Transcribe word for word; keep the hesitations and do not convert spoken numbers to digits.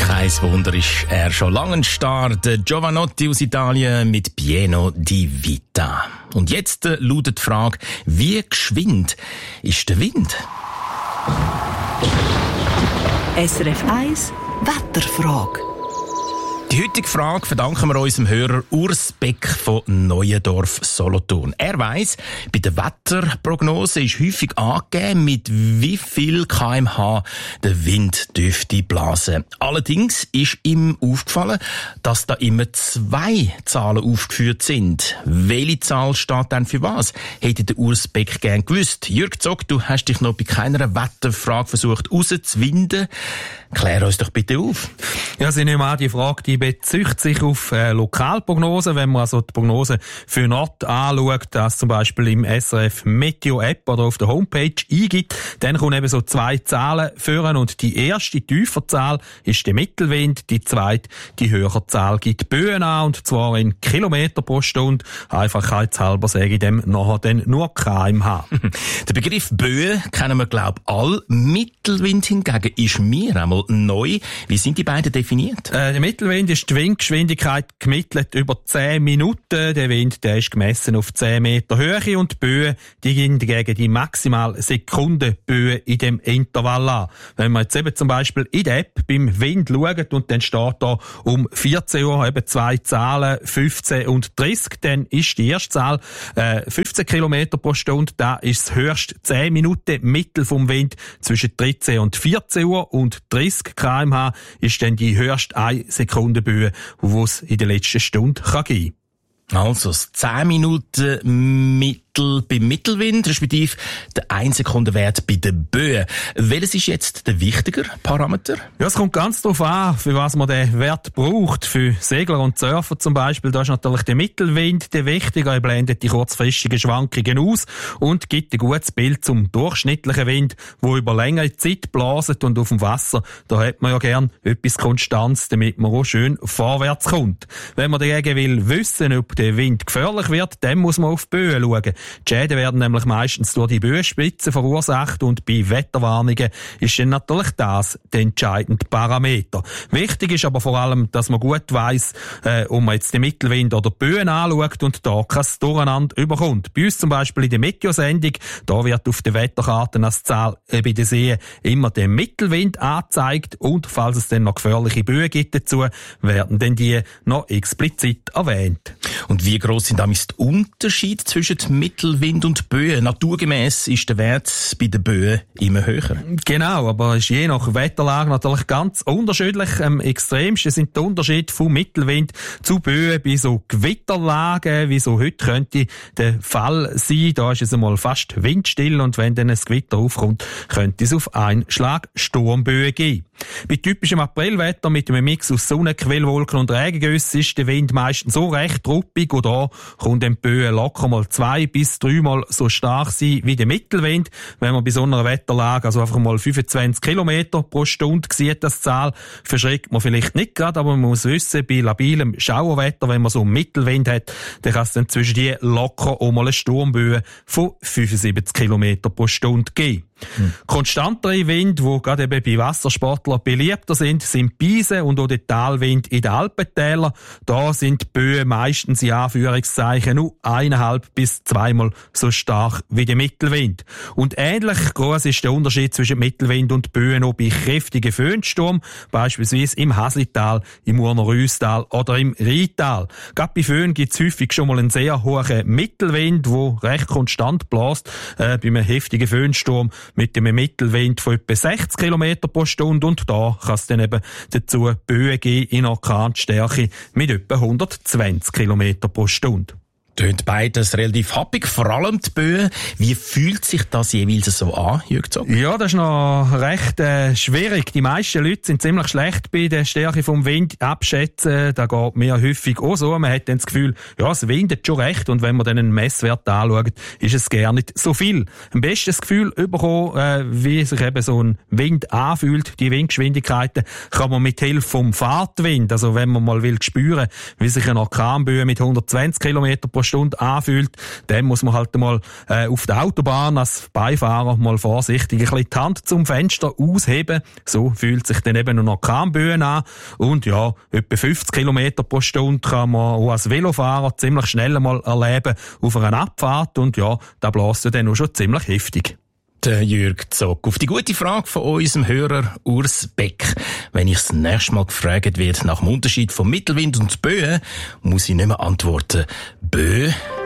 Kein Wunder ist er schon lange ein Star, der Giovanotti aus Italien mit Pieno di Vita. Und jetzt äh, lautet die Frage, wie geschwind ist der Wind? S R F eins Wetterfrage. Die heutige Frage verdanken wir unserem Hörer Urs Beck von Neuendorf Solothurn. Er weiss, bei der Wetterprognose ist häufig angegeben, mit wie viel Kilometer pro Stunde der Wind dürfte blasen. Allerdings ist ihm aufgefallen, dass da immer zwei Zahlen aufgeführt sind. Welche Zahl steht denn für was? Hätte der Urs Beck gern gewusst. Jürg Zog, du hast dich noch bei keiner Wetterfrage versucht rauszuwinden. Klär uns doch bitte auf. Ja, Sie nehmen an, die Frage, die bezieht sich auf äh, Lokalprognosen. Wenn man also die Prognose für Nord anschaut, das zum Beispiel im S R F Meteo App oder auf der Homepage eingibt, dann kommen eben so zwei Zahlen führen und die erste, tiefer Zahl, ist der Mittelwind, die zweite, die höhere Zahl, gibt Böen an, und zwar in Kilometer pro Stunde. Einfachheitshalber sage ich dem nachher dann nur Kilometer pro Stunde. Der Begriff Böen kennen wir, glaube ich, alle. Mittelwind hingegen ist mir einmal neu. Wie sind die beiden definiert? Äh, der Mittelwind ist die Windgeschwindigkeit gemittelt über zehn Minuten. Der Wind, der ist gemessen auf zehn Meter Höhe, und die Böen, die gehen gegen die maximal Sekundenböen in dem Intervall an. Wenn man jetzt eben zum Beispiel in der App beim Wind schaut und dann steht da um vierzehn Uhr eben zwei Zahlen, fünfzehn und dreißig, dann ist die erste Zahl äh, fünfzehn Kilometer pro Stunde. Da ist das höchste zehn Minuten Mittel vom Wind zwischen dreizehn und vierzehn Uhr, und dreißig Kilometer pro Stunde ist dann die höchste eine Sekunde Böe, die es in der letzten Stunde geben kann. Also das zehn Minuten Mittel beim Mittelwind, respektive der ein Sekundenwert bei den Böen. Welches ist jetzt der wichtigere Parameter? Ja, es kommt ganz darauf an, für was man den Wert braucht. Für Segler und Surfer zum Beispiel, da ist natürlich der Mittelwind der wichtiger. Er blendet die kurzfristigen Schwankungen aus und gibt ein gutes Bild zum durchschnittlichen Wind, wo über längere Zeit blaset, und auf dem Wasser, da hat man ja gern etwas Konstanz, damit man auch schön vorwärts kommt. Wenn man dagegen will wissen, ob der Wind gefährlich wird, dann muss man auf die Böen schauen. Die Schäden werden nämlich meistens durch die Böenspitzen verursacht, und bei Wetterwarnungen ist dann natürlich das der entscheidende Parameter. Wichtig ist aber vor allem, dass man gut weiss, äh, ob man jetzt den Mittelwind oder die Böen anschaut und da kein Durcheinander überkommt. Bei uns zum Beispiel in der Meteosendung, da wird auf den Wetterkarten als Zahl äh, bei den Seen immer der Mittelwind angezeigt, und falls es dann noch gefährliche Böen gibt dazu, werden dann die noch explizit erwähnt. Und wie gross sind damit die Unterschiede zwischen Mittelwind und Böen? Naturgemäss ist der Wert bei den Böen immer höher. Genau, aber ist je nach Wetterlage natürlich ganz unterschiedlich. Am extremsten sind die Unterschiede vom Mittelwind zu Böen bei so Gewitterlagen, wie so heute könnte der Fall sein. Da ist es einmal fast windstill, und wenn dann ein Gewitter aufkommt, könnte es auf einen Schlag Sturmböen geben. Bei typischem Aprilwetter mit einem Mix aus Sonne, Quellwolken und Regengüsse ist der Wind meistens so recht ruppig, und da kommt die Böen locker mal zwei bis dreimal so stark sein wie der Mittelwind. Wenn man bei so einer Wetterlage also einfach mal fünfundzwanzig Kilometer pro Stunde sieht, das Zahl, verschreckt man vielleicht nicht gerade, aber man muss wissen, bei labilem Schauerwetter, wenn man so einen Mittelwind hat, dann kann es dann zwischen die locker auch mal eine Sturmböe von fünfundsiebzig Kilometer pro Stunde geben. Hm. Konstantere Wind, die gerade eben bei Wassersportlern beliebter sind, sind Biesen und auch der Talwind in den Alpentälern. Da sind die Böen meistens in Anführungszeichen nur eineinhalb bis zweimal so stark wie der Mittelwind. Und ähnlich groß ist der Unterschied zwischen Mittelwind und Böen auch bei kräftigen Föhnsturm, beispielsweise im Haslital, im Urner Rüstal oder im Rheintal. Gerade bei Föhn gibt es häufig schon mal einen sehr hohen Mittelwind, der recht konstant bläst. Äh, bei einem heftigen Föhnsturm mit einem Mittelwind von etwa sechzig Kilometer pro Stunde, und da kann es dann eben dazu Böen geben in Orkanstärke mit etwa hundertzwanzig Kilometer pro Stunde. Tönt beides relativ happig, vor allem die Böen. Wie fühlt sich das jeweils so an, Jürg Zog? Ja, das ist noch recht äh, schwierig. Die meisten Leute sind ziemlich schlecht bei der Stärke vom Wind abschätzen. Da geht mir häufig auch so. Man hat dann das Gefühl, ja, es windet schon recht, und wenn man dann einen Messwert anschaut, ist es gar nicht so viel. Am besten das Gefühl bekommen, äh, wie sich eben so ein Wind anfühlt. Die Windgeschwindigkeiten kann man mit Hilfe vom Fahrtwind, also wenn man mal will spüren, wie sich eine Orkanböe mit hundertzwanzig Kilometer pro Stunde anfühlt, dann muss man halt mal äh, auf der Autobahn als Beifahrer mal vorsichtig ein bisschen die Hand zum Fenster ausheben. So fühlt sich dann eben noch Kranböen an. Und ja, etwa fünfzig Kilometer pro Stunde kann man auch als Velofahrer ziemlich schnell mal erleben auf einer Abfahrt. Und ja, da bläst ja dann auch schon ziemlich heftig. Der Jürg Zock. Auf die gute Frage von unserem Hörer Urs Beck. Wenn ich das nächste Mal gefragt werde nach dem Unterschied von Mittelwind und Böen, muss ich nicht mehr antworten. Bö